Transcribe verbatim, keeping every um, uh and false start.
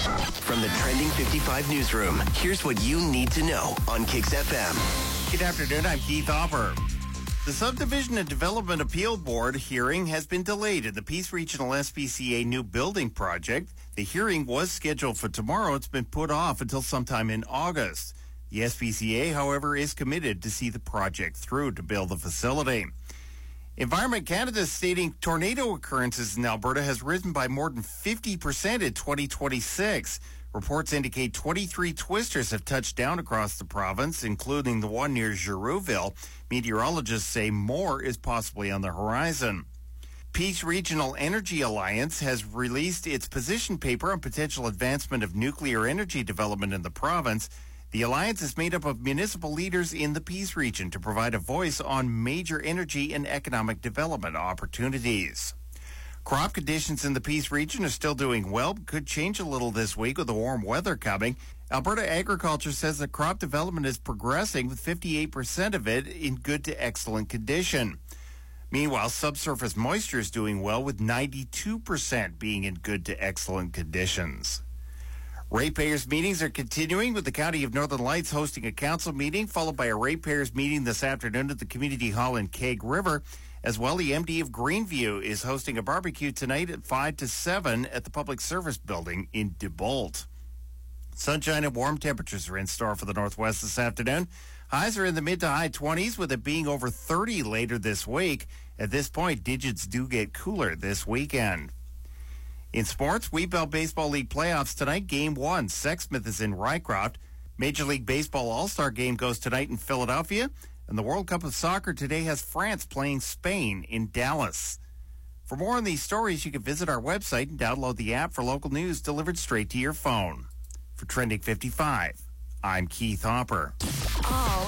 From the Trending fifty-five newsroom, here's what you need to know on Kix F M. Good afternoon, I'm Keith Hopper. The Subdivision and Development Appeal Board hearing has been delayed at the Peace Regional S P C A new building project. The hearing was scheduled for tomorrow. It's been put off until sometime in August. The S P C A, however, is committed to see the project through to build the facility. Environment Canada is stating tornado occurrences in Alberta has risen by more than fifty percent in twenty twenty-six. Reports indicate twenty-three twisters have touched down across the province, including the one near Girouville. Meteorologists say more is possibly on the horizon. Peace Regional Energy Alliance has released its position paper on potential advancement of nuclear energy development in the province. The alliance is made up of municipal leaders in the Peace region to provide a voice on major energy and economic development opportunities. Crop conditions in the Peace region are still doing well, but could change a little this week with the warm weather coming. Alberta Agriculture says that crop development is progressing, with fifty-eight percent of it in good to excellent condition. Meanwhile, subsurface moisture is doing well, with ninety-two percent being in good to excellent conditions. Ratepayers meetings are continuing, with the County of Northern Lights hosting a council meeting, followed by a ratepayers meeting this afternoon at the Community Hall in Keg River. As well, the M D of Greenview is hosting a barbecue tonight at five to seven at the Public Service Building in DeBolt. Sunshine and warm temperatures are in store for the Northwest this afternoon. Highs are in the mid to high twenties, with it being over thirty later this week. At this point, digits do get cooler this weekend. In sports, Wheatbelt Baseball League playoffs tonight. Game one, Sexsmith is in Rycroft. Major League Baseball All-Star game goes tonight in Philadelphia. And the World Cup of Soccer today has France playing Spain in Dallas. For more on these stories, you can visit our website and download the app for local news delivered straight to your phone. For Trending fifty-five, I'm Keith Hopper. All